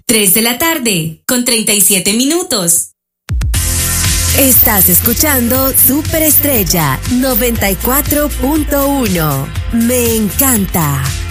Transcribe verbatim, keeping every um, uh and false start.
tres de la tarde, con treinta y siete minutos. Estás escuchando Superestrella noventa y cuatro punto uno. Me encanta.